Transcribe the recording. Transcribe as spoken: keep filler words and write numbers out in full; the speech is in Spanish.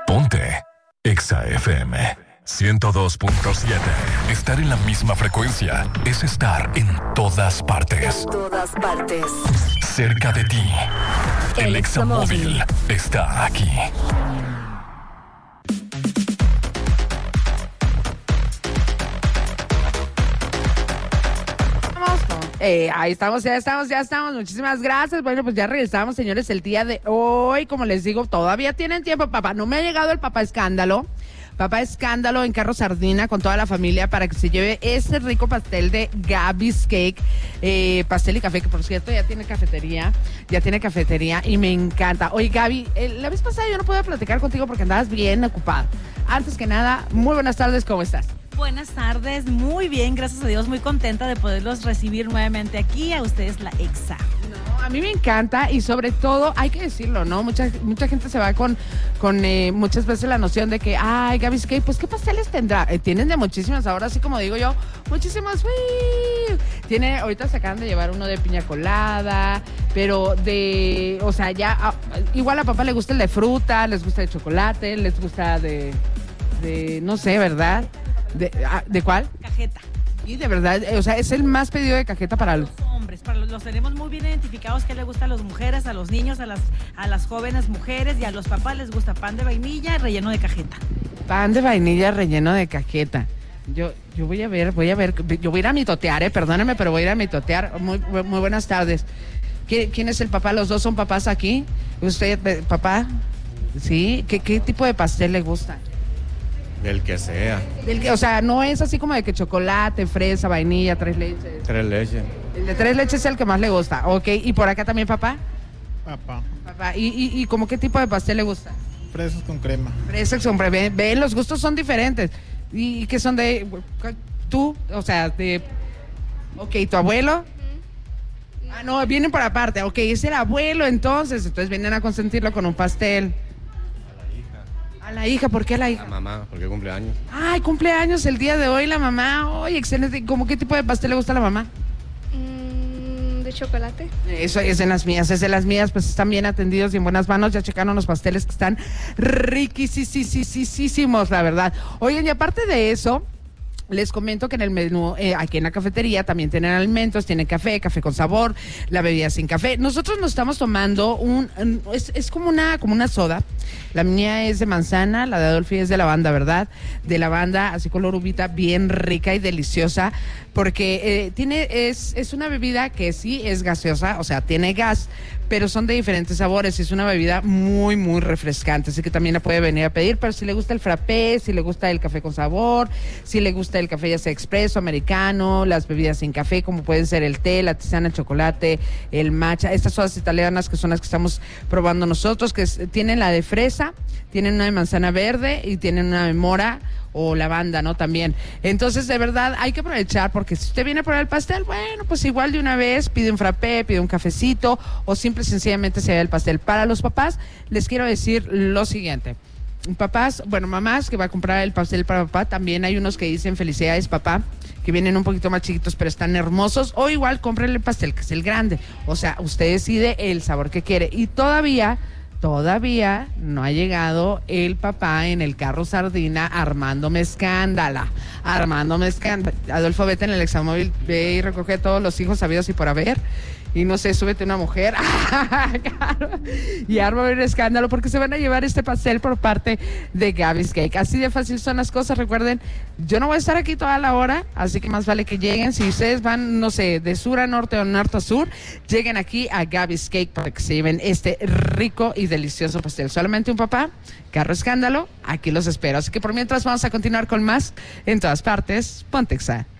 Ponte Exa F M ciento dos punto siete. Estar en la misma frecuencia es estar en todas partes. En todas partes. Cerca de ti. El, El Exa Móvil está aquí. Eh, ahí estamos, ya estamos, ya estamos. Muchísimas gracias. Bueno, pues ya regresamos, señores, el día de hoy. Como les digo, todavía tienen tiempo, papá. No me ha llegado el papá escándalo. Papá escándalo en carro sardina con toda la familia para que se lleve ese rico pastel de Gaby's Cake. Eh, pastel y café, que por cierto ya tiene cafetería. Ya tiene cafetería y me encanta. Oye, Gaby, eh, la vez pasada yo no pude platicar contigo porque andabas bien ocupada. Antes que nada, muy buenas tardes, ¿cómo estás? Buenas tardes, muy bien, gracias a Dios, muy contenta de poderlos recibir nuevamente aquí, a ustedes la Exa. No, a mí me encanta y sobre todo, hay que decirlo, ¿no? Mucha, mucha gente se va con, con eh, muchas veces la noción de que, ay, Gaby's Cake, pues ¿qué pasteles tendrá? Eh, tienen de muchísimas, ahora así como digo yo, muchísimas, uy. Tiene, ahorita se acaban de llevar uno de piña colada, pero de, o sea, ya, ah, igual a papá le gusta el de fruta, les gusta el de chocolate, les gusta de, de no sé, ¿verdad? ¿De, ¿De cuál? Cajeta. Y de verdad, o sea, es el más pedido de cajeta para los hombres, para los, los tenemos muy bien identificados que le gusta a las mujeres, a los niños, a las, a las jóvenes mujeres y a los papás les gusta pan de vainilla relleno de cajeta. Pan de vainilla relleno de cajeta. Yo, yo voy a ver, voy a ver, yo voy a ir a mitotear, eh, perdóname, pero voy a ir a mitotear. Muy, muy buenas tardes. ¿Quién es el papá? ¿Los dos son papás aquí? ¿Usted, papá? ¿Sí? ¿Qué, qué tipo de pastel le gusta? Del que sea. Del que, o sea, no es así como de que chocolate, fresa, vainilla, tres leches. Tres leches. El de tres leches es el que más le gusta. Ok, ¿y por acá también, papá? Papá. Papá, ¿y, y, y como qué tipo de pastel le gusta? Fresas con crema. Fresas con crema. Ven, ven, los gustos son diferentes. ¿Y qué son de tú? O sea, de... Ok, ¿tu abuelo? Uh-huh. Ah, no, vienen por aparte. Ok, es el abuelo entonces. Entonces vienen a consentirlo con un pastel. A la hija, ¿por qué a la hija? La mamá, porque cumple años. Ay, cumpleaños el día de hoy la mamá. Oye, excelente. ¿Cómo qué tipo de pastel le gusta a la mamá? Mm, de chocolate. Eso es de las mías, es de las mías, pues están bien atendidos y en buenas manos. Ya checaron los pasteles que están riquísimos, la verdad. Oigan, y aparte de eso, les comento que en el menú, eh, aquí en la cafetería, también tienen alimentos, tienen café, café con sabor, la bebida sin café. Nosotros nos estamos tomando un, un es, es como una, como una soda. La mía es de manzana, la de Adolfi es de lavanda, ¿verdad? De lavanda, así color uvita, bien rica y deliciosa, porque eh, tiene, es, es una bebida que sí es gaseosa, o sea, tiene gas, pero son de diferentes sabores y es una bebida muy, muy refrescante, así que también la puede venir a pedir, pero si le gusta el frappé, si le gusta el café con sabor, si le gusta el café ya sea expreso, americano, las bebidas sin café, como pueden ser el té, la tisana, el chocolate, el matcha, estas sodas italianas que son las que estamos probando nosotros, que es, tienen la de fresa, tienen una de manzana verde y tienen una de mora o lavanda, ¿no? También. Entonces, de verdad, hay que aprovechar, porque si usted viene por el pastel, bueno, pues igual de una vez pide un frappé, pide un cafecito, o simple y sencillamente se ve el pastel. Para los papás, les quiero decir lo siguiente. Papás, bueno, mamás que va a comprar el pastel para papá, también hay unos que dicen felicidades papá, que vienen un poquito más chiquitos pero están hermosos, o igual cómprenle el pastel que es el grande, o sea, usted decide el sabor que quiere. Y todavía Todavía no ha llegado el papá en el carro sardina armándome escándala, armándome escándala. Adolfo, vete en el examóvil, ve y recoge a todos los hijos sabidos y por haber. Y no sé, súbete una mujer y arma un escándalo porque se van a llevar este pastel por parte de Gaby's Cake. Así de fácil son las cosas. Recuerden, yo no voy a estar aquí toda la hora, así que más vale que lleguen. Si ustedes van, no sé, de sur a norte o norte a sur, lleguen aquí a Gaby's Cake para que se lleven este rico y delicioso pastel. Solamente un papá, carro escándalo, aquí los espero. Así que por mientras vamos a continuar con más en todas partes. Ponte Exa.